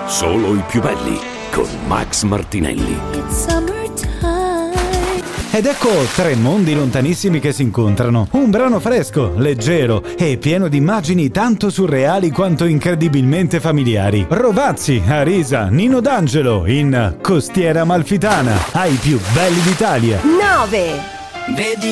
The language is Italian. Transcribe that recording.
Solo i più belli con Max Martinelli. Ed ecco tre mondi lontanissimi che si incontrano. Un brano fresco, leggero e pieno di immagini tanto surreali quanto incredibilmente familiari. Rovazzi, Arisa, Nino D'Angelo in Costiera Amalfitana, ai più belli d'Italia. 9. Vedi